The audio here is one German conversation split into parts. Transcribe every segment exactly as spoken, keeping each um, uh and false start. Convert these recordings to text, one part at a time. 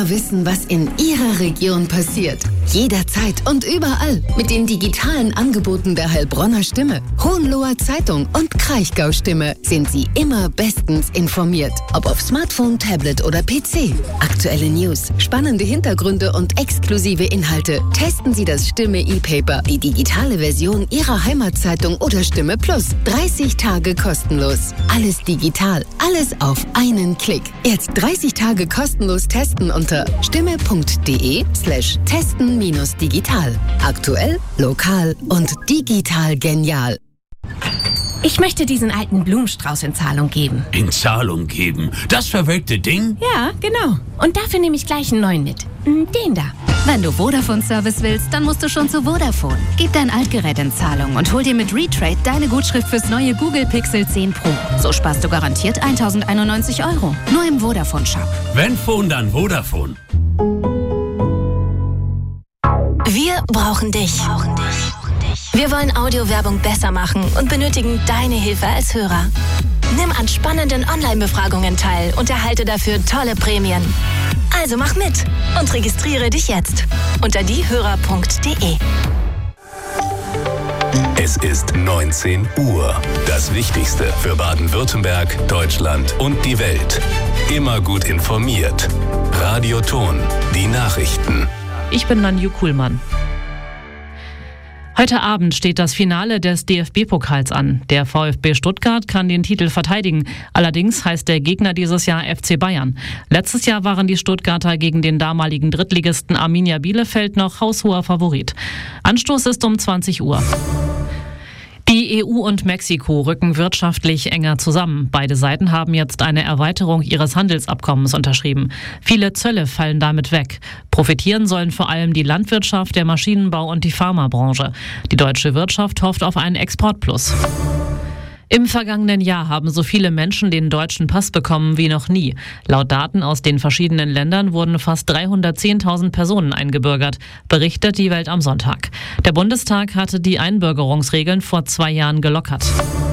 wissen, was in Ihrer Region passiert. Jederzeit und überall mit den digitalen Angeboten der Heilbronner Stimme, Hohenloher Zeitung und Kraichgau Stimme sind Sie immer bestens informiert. Ob auf Smartphone, Tablet oder P C. Aktuelle News, spannende Hintergründe und exklusive Inhalte. Testen Sie das Stimme E-Paper, die digitale Version Ihrer Heimatzeitung oder Stimme Plus. dreißig Tage kostenlos. Alles digital, alles auf einen Klick. Jetzt dreißig Tage kostenlos testen unter stimme.de slash testen minus digital. Aktuell, lokal und digital genial. Ich möchte diesen alten Blumenstrauß in Zahlung geben. In Zahlung geben? Das verwelkte Ding? Ja, genau. Und dafür nehme ich gleich einen neuen mit. Den da. Wenn du Vodafone-Service willst, dann musst du schon zu Vodafone. Gib dein Altgerät in Zahlung und hol dir mit Retrade deine Gutschrift fürs neue Google Pixel zehn Pro. So sparst du garantiert tausendeinundneunzig Euro. Nur im Vodafone-Shop. Wenn Phone, dann Vodafone. Wir brauchen dich. Wir wollen Audiowerbung besser machen und benötigen deine Hilfe als Hörer. Nimm an spannenden Online-Befragungen teil und erhalte dafür tolle Prämien. Also mach mit und registriere dich jetzt unter diehörer punkt de. Es ist neunzehn Uhr. Das Wichtigste für Baden-Württemberg, Deutschland und die Welt. Immer gut informiert. Radio Ton, die Nachrichten. Ich bin Nanju Kuhlmann. Heute Abend steht das Finale des D F B-Pokals an. Der VfB Stuttgart kann den Titel verteidigen. Allerdings heißt der Gegner dieses Jahr F C Bayern. Letztes Jahr waren die Stuttgarter gegen den damaligen Drittligisten Arminia Bielefeld noch haushoher Favorit. Anstoß ist um zwanzig Uhr. Die E U und Mexiko rücken wirtschaftlich enger zusammen. Beide Seiten haben jetzt eine Erweiterung ihres Handelsabkommens unterschrieben. Viele Zölle fallen damit weg. Profitieren sollen vor allem die Landwirtschaft, der Maschinenbau und die Pharmabranche. Die deutsche Wirtschaft hofft auf einen Exportplus. Im vergangenen Jahr haben so viele Menschen den deutschen Pass bekommen wie noch nie. Laut Daten aus den verschiedenen Ländern wurden fast dreihundertzehntausend Personen eingebürgert, berichtet die Welt am Sonntag. Der Bundestag hatte die Einbürgerungsregeln vor zwei Jahren gelockert.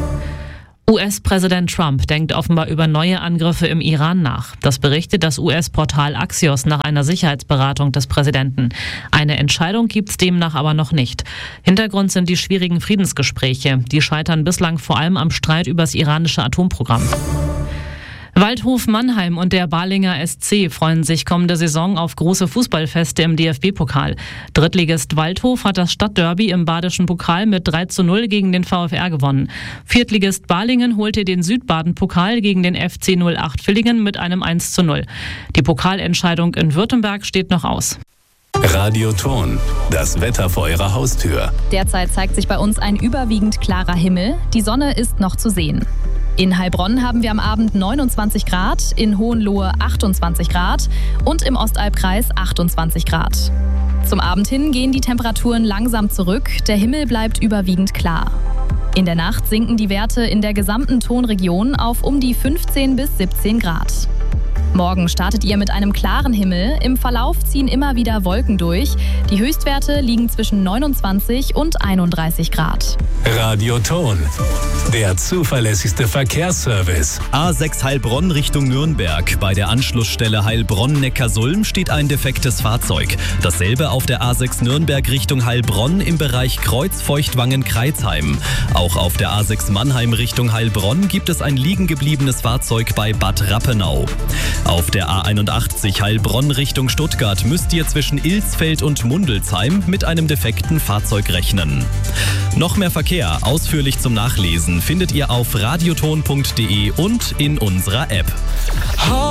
U S-Präsident Trump denkt offenbar über neue Angriffe im Iran nach. Das berichtet das U S-Portal Axios nach einer Sicherheitsberatung des Präsidenten. Eine Entscheidung gibt's demnach aber noch nicht. Hintergrund sind die schwierigen Friedensgespräche. Die scheitern bislang vor allem am Streit über das iranische Atomprogramm. Waldhof Mannheim und der Balinger S C freuen sich kommende Saison auf große Fußballfeste im D F B-Pokal. Drittligist Waldhof hat das Stadtderby im badischen Pokal mit drei zu null gegen den VfR gewonnen. Viertligist Balingen holte den Südbaden-Pokal gegen den F C null acht Villingen mit einem eins zu null. Die Pokalentscheidung in Württemberg steht noch aus. Radio Ton, das Wetter vor Ihrer Haustür. Derzeit zeigt sich bei uns ein überwiegend klarer Himmel. Die Sonne ist noch zu sehen. In Heilbronn haben wir am Abend neunundzwanzig Grad, in Hohenlohe achtundzwanzig Grad und im Ostalbkreis achtundzwanzig Grad. Zum Abend hin gehen die Temperaturen langsam zurück, der Himmel bleibt überwiegend klar. In der Nacht sinken die Werte in der gesamten Tonregion auf um die fünfzehn bis siebzehn Grad. Morgen startet ihr mit einem klaren Himmel. Im Verlauf ziehen immer wieder Wolken durch. Die Höchstwerte liegen zwischen neunundzwanzig und einunddreißig Grad. Radio Ton, der zuverlässigste Verkehrsservice. A sechs Heilbronn Richtung Nürnberg. Bei der Anschlussstelle Heilbronn-Neckarsulm steht ein defektes Fahrzeug. Dasselbe auf der A sechs Nürnberg Richtung Heilbronn im Bereich Kreuz-Feuchtwangen-Kreuzheim. Auch auf der A sechs Mannheim Richtung Heilbronn gibt es ein liegen gebliebenes Fahrzeug bei Bad Rappenau. Auf der A einundachtzig Heilbronn Richtung Stuttgart müsst ihr zwischen Ilsfeld und Mundelsheim mit einem defekten Fahrzeug rechnen. Noch mehr Verkehr ausführlich zum Nachlesen findet ihr auf radioton punkt de und in unserer App.